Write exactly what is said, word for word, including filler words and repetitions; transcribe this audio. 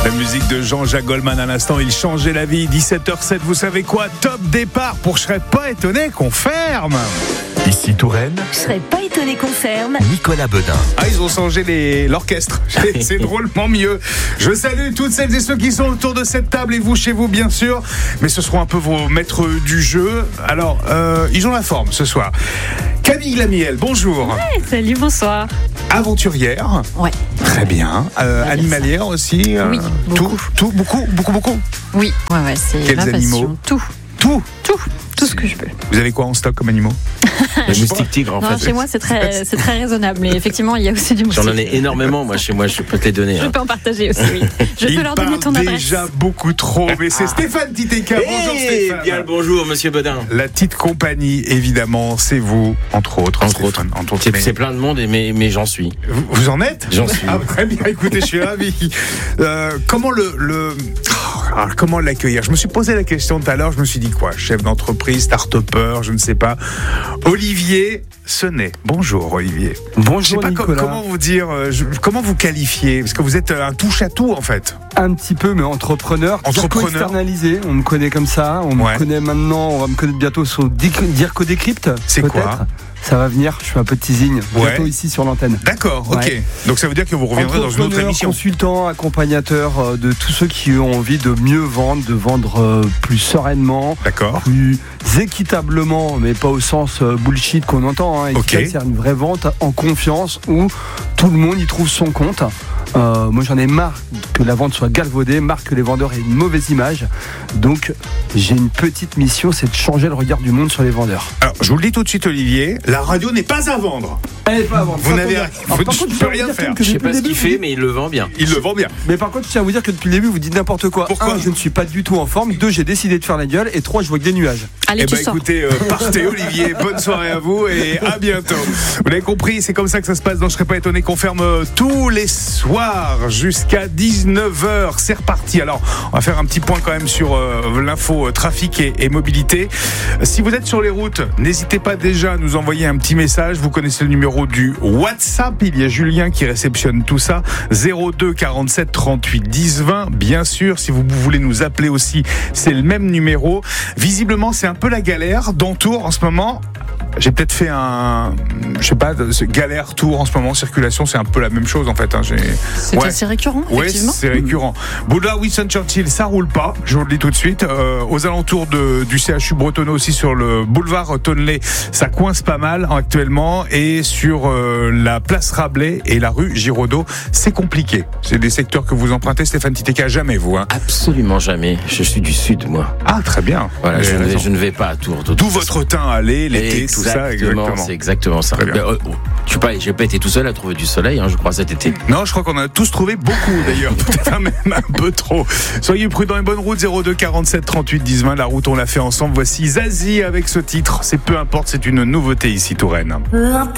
La musique de Jean-Jacques Goldman à l'instant, il changeait la vie. dix-sept heures zéro sept, vous savez quoi? Top départ pour Je serais pas étonné qu'on ferme. Ici Touraine, Je serais pas étonné qu'on ferme. Nicolas Bedin. Ah, ils ont changé les... l'orchestre. C'est, c'est drôlement mieux. Je salue toutes celles et ceux qui sont autour de cette table et vous chez vous, bien sûr. Mais ce seront un peu vos maîtres du jeu. Alors, euh, ils ont la forme ce soir. Camille Glamiel, bonjour. Ouais, salut, bonsoir. Aventurière. Ouais. Très bien. Euh, bien animalière aussi. euh, Oui, tout, beaucoup. tout, beaucoup, beaucoup, beaucoup. Oui, ouais, ouais, c'est Quels ma passion. animaux? Tout, Tout. tout, tout ce que je peux. Vous avez quoi en stock comme animaux? Le moustique tigre, en Non, fait. chez moi, c'est très, c'est très raisonnable. Mais effectivement, il y a aussi du moustique. J'en en ai énormément, moi, chez moi, je peux te les donner. Je hein. peux en partager aussi, oui. Je Il peux leur donner parle ton adresse. déjà beaucoup trop. Mais c'est Stéphane Titeka. Bonjour Eh Stéphane. bien le bonjour, monsieur Bedin. La petite compagnie, évidemment, c'est vous, entre autres. Entre Stéphane, autres. entre autres. C'est, Mais c'est plein de monde, et mais, mais j'en suis. Vous, vous en êtes? J'en suis. Ah, très bien, écoutez, je suis ravi. Euh, comment le, le oh, alors, comment l'accueillir? Je me suis posé la question tout à l'heure, je me suis dit quoi? Chef d'entreprise, start-upper, je ne sais pas. Olivier Senet. Bonjour Olivier. Bonjour Je sais pas Nicolas. com- comment vous dire, euh, je- comment vous qualifier? Parce que vous êtes un touche-à-tout en fait. Un petit peu, mais entrepreneur. Entrepreneur. Externalisé, on me connaît comme ça. On Ouais. me connaît maintenant, on va me connaître bientôt sur Dic- Dirco Décrypte. C'est peut-être. quoi? Ça va venir, je fais un peu de teasing. Ouais. Bientôt ici sur l'antenne. D'accord, ok. Ouais. Donc ça veut dire que vous reviendrez dans une autre Entrepreneur, émission. consultant, accompagnateur euh, de tous ceux qui ont envie de mieux vendre, de vendre euh, plus sereinement, D'accord. plus équitablement, mais pas au sens euh, bullshit qu'on entend. Hein. Ok. Équitable, c'est une vraie vente en confiance où tout le monde y trouve son compte. Euh, moi j'en ai marre que la vente soit galvaudée, marre que les vendeurs aient une mauvaise image. Donc j'ai une petite mission, c'est de changer le regard du monde sur les vendeurs. Alors, je vous le dis tout de suite Olivier, la radio n'est pas à vendre. Elle est pas à vendre. Vous Ça n'avez tombe rien- bien. vous Alors, par ne contre, pouvez je tiens à rien vous dire faire. quand même que Je sais depuis pas le ce qu'il début, fait, vous mais il le vend bien. Il le vend bien. Mais par contre, je tiens à vous dire que depuis le début, vous dites n'importe quoi. Pourquoi? Un, je ne suis pas du tout en forme. Deux, j'ai décidé de faire la gueule. Et trois, je vois que des nuages. Allez, Eh tu ben sors. écoutez, euh, partez Olivier, bonne soirée à vous et à bientôt. Vous l'avez compris, c'est comme ça que ça se passe dans Je serais pas étonné qu'on ferme euh, tous les soirs jusqu'à dix-neuf heures. C'est reparti. Alors, on va faire un petit point quand même sur euh, l'info euh, trafic et, et mobilité. Si vous êtes sur les routes, n'hésitez pas déjà à nous envoyer un petit message. Vous connaissez le numéro du WhatsApp. Il y a Julien qui réceptionne tout ça. zéro deux quarante-sept trente-huit dix vingt. Bien sûr, si vous voulez nous appeler aussi, c'est le même numéro. Visiblement, c'est un peu la galère dans Tours en ce moment. J'ai peut-être fait un, je sais pas, de- ce galère Tours en ce moment, circulation, c'est un peu la même chose en fait. Hein. J'ai... C'est Ouais. assez récurrent, Ouais, effectivement. c'est récurrent. Boulevard Winston Churchill, ça roule pas, je vous le dis tout de suite. Euh, aux alentours de, du C H U Bretonneux aussi, sur le boulevard Tonnelet, ça coince pas mal actuellement. Et sur euh, la place Rabelais et la rue Giraudot, c'est compliqué. C'est des secteurs que vous empruntez, Stéphane Titeka, jamais vous. Hein. Absolument jamais. Je suis du sud, moi. Ah, très bien. Voilà, Vous je avez ne, vais, raison. je ne vais pas à Tours. de toute D'où façon. votre teint allé, l'été, tout ça, exactement. C'est exactement ça. Très bien. Ben, euh, oh, je sais pas, j'ai pas été tout seul à trouver du soleil, hein, je crois, cet été. Non, je crois qu'on en a tous trouvé beaucoup d'ailleurs, peut-être même un peu trop. Soyez prudents et bonne route, zéro deux quarante-sept trente-huit dix vingt. La route, on l'a fait ensemble. Voici Zazie avec ce titre. C'est peu importe, c'est une nouveauté ici, Touraine. Un